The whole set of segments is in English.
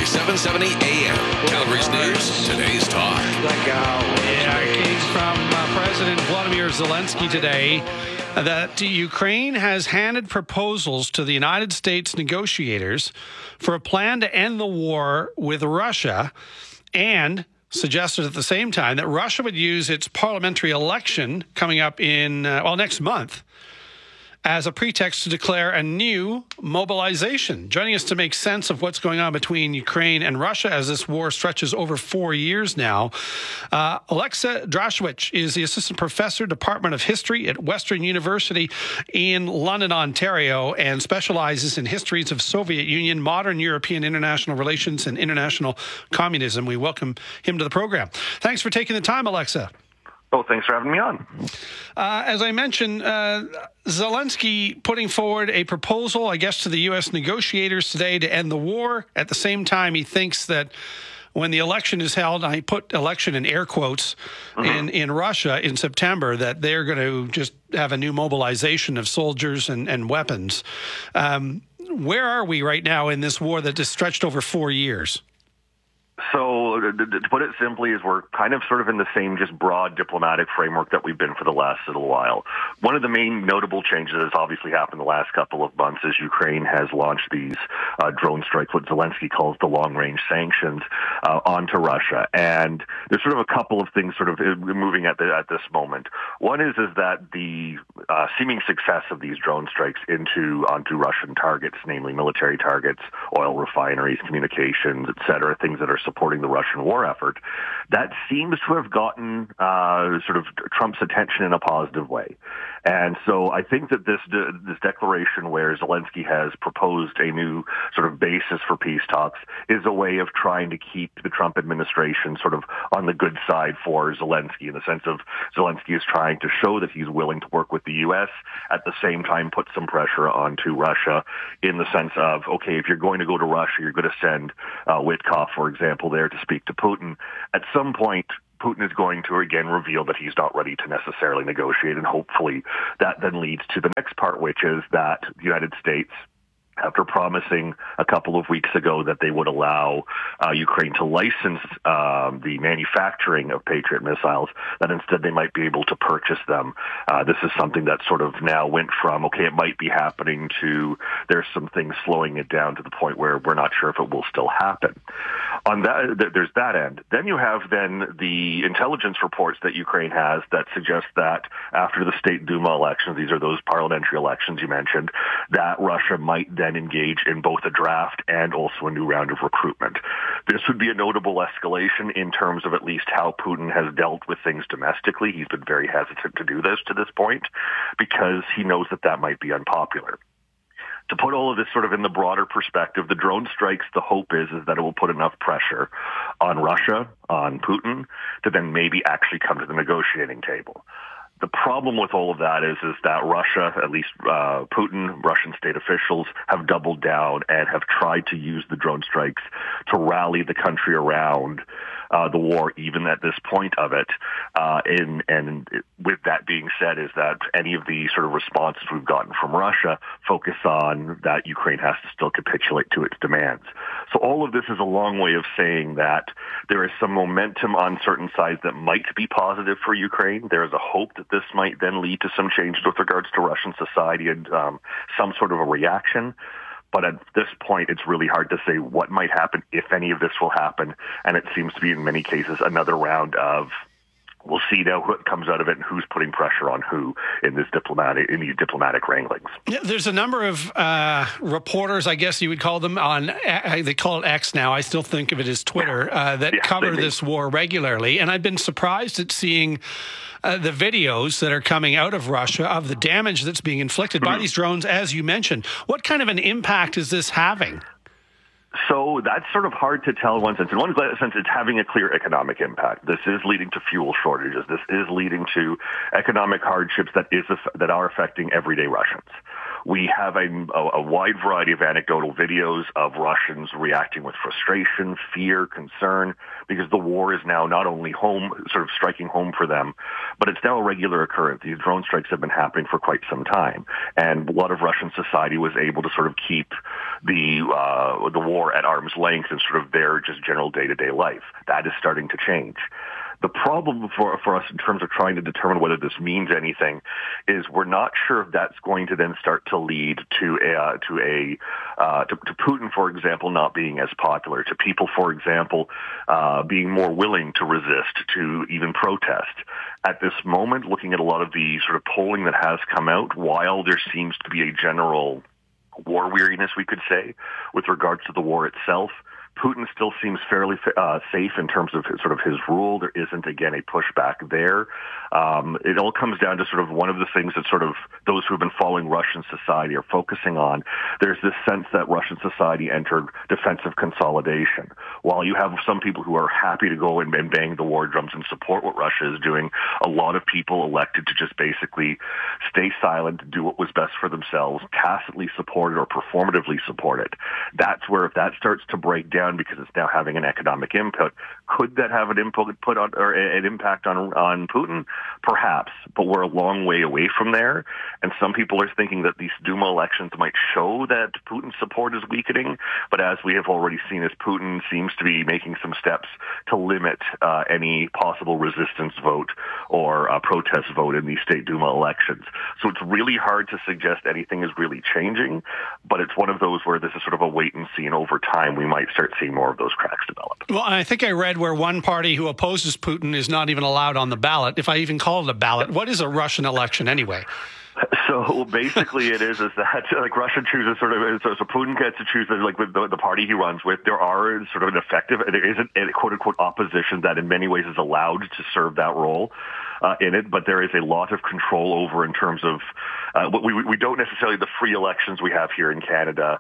Calgary 770 AM. Calgary's news, today's talk. It came from President Vladimir Zelensky today that Ukraine has handed proposals to the United States negotiators for a plan to end the war with Russia, and suggested at the same time that Russia would use its parliamentary election coming up in, next month as a pretext to declare a new mobilization. Joining us to make sense of what's going on between Ukraine and Russia as this war stretches over 4 years now, Alexa Drashwich is the Assistant Professor, Department of History at Western University in London, Ontario, and specializes in histories of Soviet Union, modern European international relations, and international communism. We welcome him to the program. Thanks for taking the time, Alexa. Oh, thanks for having me on. As I mentioned, Zelensky putting forward a proposal, I guess, to the U.S. negotiators today to end the war. At the same time, he thinks that when the election is held, I put election in air quotes, in Russia in September, that they're going to just have a new mobilization of soldiers and weapons. Where are we right now in this war that has stretched over 4 years? So to put it simply, is we're kind of sort of in the same just broad diplomatic framework that we've been for the last little while. One of the main notable changes that's obviously happened the last couple of months is Ukraine has launched these drone strikes, what Zelensky calls the long-range sanctions, onto Russia. And there's sort of a couple of things sort of moving at this moment. One is that the seeming success of these drone strikes onto Russian targets, namely military targets, oil refineries, communications, et cetera, things that are supporting the Russian war effort, that seems to have gotten sort of Trump's attention in a positive way. And so I think that this declaration where Zelensky has proposed a new sort of basis for peace talks is a way of trying to keep the Trump administration sort of on the good side for Zelensky, in the sense of Zelensky is trying to show that he's willing to work with the U.S., at the same time put some pressure onto Russia in the sense of, okay, if you're going to go to Russia, you're going to send Witkoff, for example, there to speak to Putin. At some point, Putin is going to again reveal that he's not ready to necessarily negotiate, and hopefully that then leads to the next part, which is that the United States, after promising a couple of weeks ago that they would allow Ukraine to license the manufacturing of Patriot missiles, that instead they might be able to purchase them. This is something that sort of now went from, okay, it might be happening, to there's some things slowing it down to the point where we're not sure if it will still happen. On that, there's that end. Then you have the intelligence reports that Ukraine has that suggest that after the State Duma elections, these are those parliamentary elections you mentioned, that Russia might then engage in both a draft and also a new round of recruitment. This would be a notable escalation in terms of at least how Putin has dealt with things domestically. He's been very hesitant to do this to this point because he knows that might be unpopular. To put all of this sort of in the broader perspective, the drone strikes, the hope is that it will put enough pressure on Russia, on Putin, to then maybe actually come to the negotiating table. The problem with all of that is that Russia, at least Putin, Russian state officials, have doubled down and have tried to use the drone strikes to rally the country around the war, even at this point of it. And with that being said, is that any of the sort of responses we've gotten from Russia focus on that Ukraine has to still capitulate to its demands. So all of this is a long way of saying that there is some momentum on certain sides that might be positive for Ukraine. There is a hope that this might then lead to some changes with regards to Russian society and some sort of a reaction. But at this point, it's really hard to say what might happen, if any of this will happen. And it seems to be, in many cases, another round of, we'll see now what comes out of it and who's putting pressure on who in these diplomatic wranglings. Yeah, there's a number of reporters, I guess you would call them, on they call it X now. I still think of it as Twitter, that cover this war regularly. And I've been surprised at seeing the videos that are coming out of Russia of the damage that's being inflicted by these drones, as you mentioned. What kind of an impact is this having? So that's sort of hard to tell in one sense. In one sense, it's having a clear economic impact. This is leading to fuel shortages. This is leading to economic hardships that are affecting everyday Russians. We have a wide variety of anecdotal videos of Russians reacting with frustration, fear, concern, because the war is now not only sort of striking home for them, but it's now a regular occurrence. These drone strikes have been happening for quite some time, and a lot of Russian society was able to sort of keep the war at arm's arm's length in sort of their just general day-to-day life. That is starting to change. The problem for us in terms of trying to determine whether this means anything is we're not sure if that's going to then start to lead to Putin, for example, not being as popular, to people, for example, being more willing to resist, to even protest. At this moment, looking at a lot of the sort of polling that has come out, while there seems to be a general war weariness, we could say, with regards to the war itself, Putin still seems fairly safe in terms of his rule. There isn't, again, a pushback there. It all comes down to sort of one of the things that sort of those who have been following Russian society are focusing on. There's this sense that Russian society entered defensive consolidation. While you have some people who are happy to go and bang the war drums and support what Russia is doing, a lot of people elected to just basically stay silent, do what was best for themselves, tacitly support it or performatively support it. That's where if that starts to break down because it's now having an economic input. Could that have an impact on Putin? Perhaps, but we're a long way away from there. And some people are thinking that these Duma elections might show that Putin's support is weakening. But as we have already seen, as Putin seems to be making some steps to limit any possible resistance vote or protest vote in these state Duma elections. So it's really hard to suggest anything is really changing. But it's one of those where this is sort of a wait and see, and over time we might start seeing more of those cracks develop. Well, I think I read where one party who opposes Putin is not even allowed on the ballot. If I even call it a ballot, what is a Russian election anyway? So basically it is that like Russia chooses sort of, so Putin gets to choose like with the party he runs with. There are sort of there is a quote unquote opposition that in many ways is allowed to serve that role in it, but there is a lot of control over in terms of we don't necessarily the free elections we have here in Canada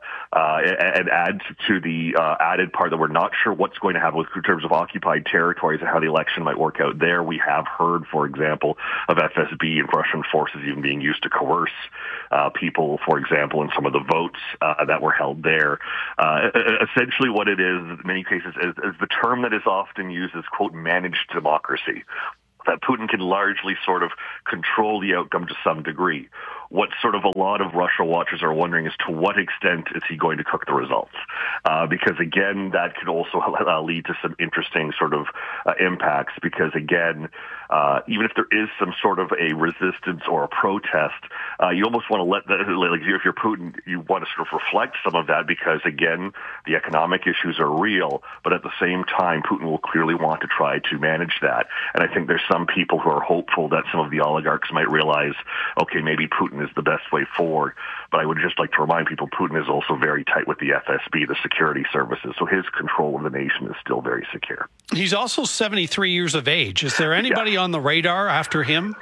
and add to the added part that we're not sure what's going to happen in terms of occupied territories and how the election might work out there. We have heard, for example, of FSB and Russian forces even being used to coerce people, for example, in some of the votes that were held there. Essentially what it is, in many cases, is the term that is often used as, quote, managed democracy, that Putin can largely sort of control the outcome to some degree. What sort of a lot of Russia watchers are wondering is to what extent is he going to cook the results? Because, again, that could also lead to some interesting sort of impacts because, again, even if there is some sort of a resistance or a protest, you almost want to let that, like if you're Putin, you want to sort of reflect some of that because, again, the economic issues are real, but at the same time, Putin will clearly want to try to manage that. And I think there's some people who are hopeful that some of the oligarchs might realize, okay, maybe Putin is the best way forward. But I would just like to remind people Putin is also very tight with the FSB, the security services. So his control of the nation is still very secure. He's also 73 years of age. Is there anybody on the radar after him?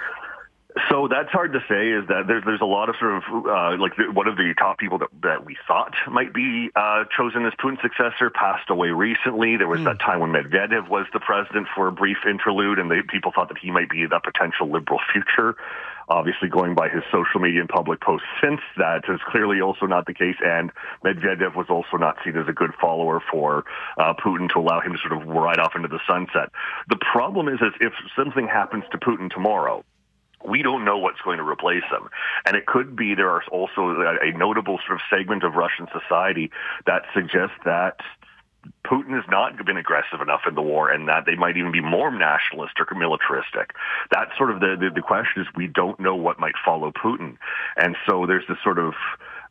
So that's hard to say. Is that there's a lot of sort of like one of the top people that we thought might be chosen as Putin's successor passed away recently. There was that time when Medvedev was the president for a brief interlude, and people thought that he might be the potential liberal future. Obviously, going by his social media and public posts since, that is clearly also not the case. And Medvedev was also not seen as a good follower for Putin to allow him to sort of ride off into the sunset. The problem is if something happens to Putin tomorrow, we don't know what's going to replace him. And it could be there are also a notable sort of segment of Russian society that suggests that Putin has not been aggressive enough in the war and that they might even be more nationalist or militaristic. That's sort of the question is we don't know what might follow Putin. And so there's this sort of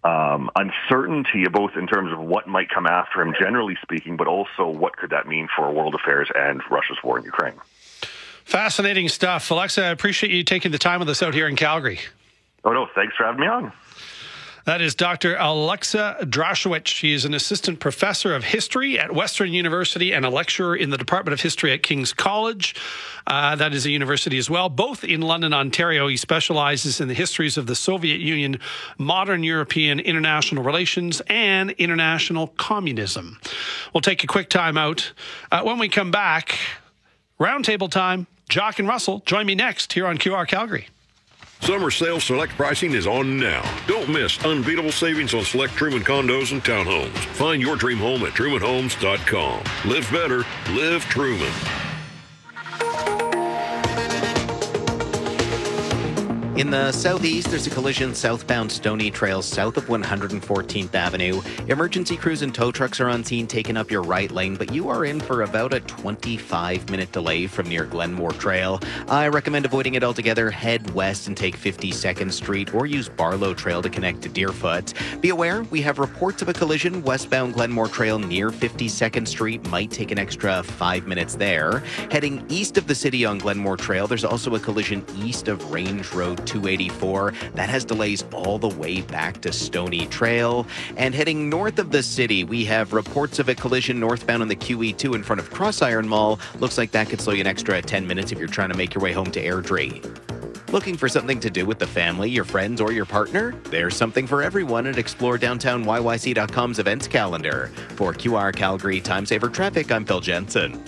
uncertainty both in terms of what might come after him, generally speaking, but also what could that mean for world affairs and Russia's war in Ukraine. Fascinating stuff. Alexa, I appreciate you taking the time with us out here in Calgary. Oh, no, thanks for having me on. That is Dr. Alexa Drashowicz. She is an assistant professor of history at Western University and a lecturer in the Department of History at King's College. That is a university as well, both in London, Ontario. He specializes in the histories of the Soviet Union, modern European international relations, and international communism. We'll take a quick time out. When we come back, roundtable time. Jock and Russell join me next here on QR Calgary. Summer sale select pricing is on now. Don't miss unbeatable savings on select Truman condos and townhomes. Find your dream home at trumanhomes.com. Live better. Live Truman. In the southeast, there's a collision southbound Stony Trail south of 114th Avenue. Emergency crews and tow trucks are on scene taking up your right lane, but you are in for about a 25-minute delay from near Glenmore Trail. I recommend avoiding it altogether. Head west and take 52nd Street or use Barlow Trail to connect to Deerfoot. Be aware, we have reports of a collision westbound Glenmore Trail near 52nd Street. Might take an extra 5 minutes there. Heading east of the city on Glenmore Trail, there's also a collision east of Range Road 284. That has delays all the way back to Stony Trail. And heading north of the city, we have reports of a collision northbound on the QE2 in front of Crossiron Mall. Looks like that could slow you an extra 10 minutes if you're trying to make your way home to Airdrie. Looking for something to do with the family, your friends, or your partner? There's something for everyone at ExploreDowntownYYC.com's events calendar. For QR Calgary Time Saver Traffic, I'm Phil Jensen.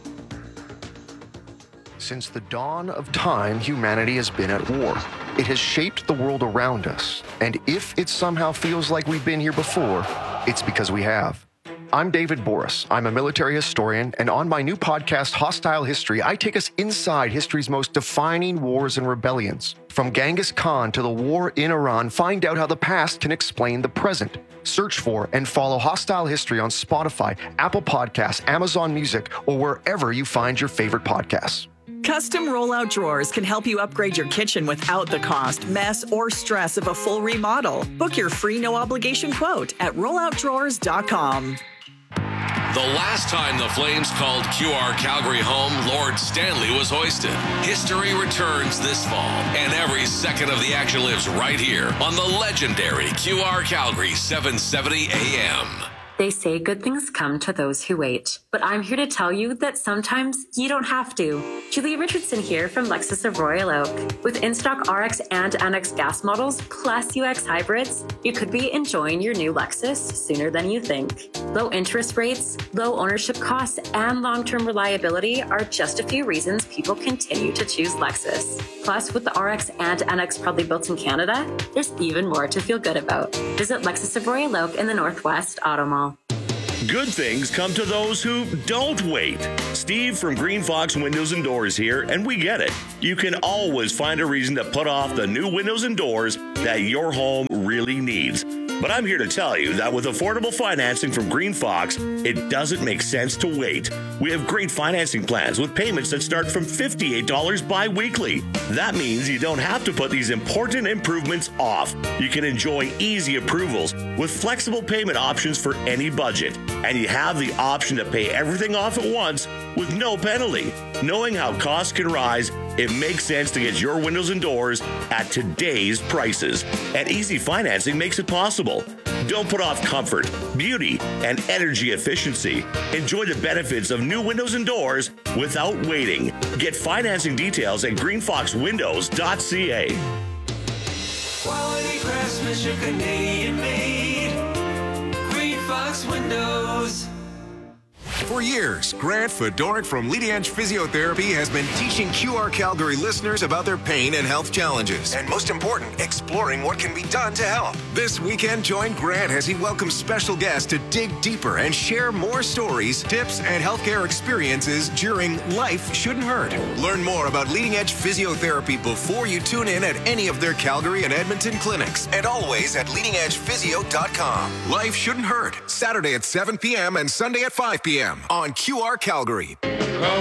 Since the dawn of time, humanity has been at war. It has shaped the world around us. And if it somehow feels like we've been here before, it's because we have. I'm David Boris. I'm a military historian, and on my new podcast, Hostile History, I take us inside history's most defining wars and rebellions. From Genghis Khan to the war in Iran, find out how the past can explain the present. Search for and follow Hostile History on Spotify, Apple Podcasts, Amazon Music, or wherever you find your favorite podcasts. Custom rollout drawers can help you upgrade your kitchen without the cost, mess, or stress of a full remodel. Book your free no-obligation quote at rolloutdrawers.com. The last time the Flames called QR Calgary home, Lord Stanley was hoisted. History returns this fall, and every second of the action lives right here on the legendary QR Calgary 770 AM. They say good things come to those who wait. But I'm here to tell you that sometimes you don't have to. Julia Richardson here from Lexus of Royal Oak. With in-stock RX and NX gas models, plus UX hybrids, you could be enjoying your new Lexus sooner than you think. Low interest rates, low ownership costs, and long-term reliability are just a few reasons people continue to choose Lexus. Plus, with the RX and NX proudly built in Canada, there's even more to feel good about. Visit Lexus of Royal Oak in the Northwest Auto Mall. Good things come to those who don't wait. Steve from Green Fox Windows and Doors here, and we get it. You can always find a reason to put off the new windows and doors that your home really needs. But I'm here to tell you that with affordable financing from Green Fox, it doesn't make sense to wait. We have great financing plans with payments that start from $58 bi-weekly. That means you don't have to put these important improvements off. You can enjoy easy approvals with flexible payment options for any budget. And you have the option to pay everything off at once with no penalty. Knowing how costs can rise, it makes sense to get your windows and doors at today's prices. And easy financing makes it possible. Don't put off comfort, beauty, and energy efficiency. Enjoy the benefits of new windows and doors without waiting. Get financing details at greenfoxwindows.ca. Quality craftsmanship, Canadian made. Green Fox Windows. For years, Grant Fedoruk from Leading Edge Physiotherapy has been teaching QR Calgary listeners about their pain and health challenges. And most important, exploring what can be done to help. This weekend, join Grant as he welcomes special guests to dig deeper and share more stories, tips, and healthcare experiences during Life Shouldn't Hurt. Learn more about Leading Edge Physiotherapy before you tune in at any of their Calgary and Edmonton clinics. And always at leadingedgephysio.com. Life Shouldn't Hurt, Saturday at 7 p.m. and Sunday at 5 p.m. on QR Calgary.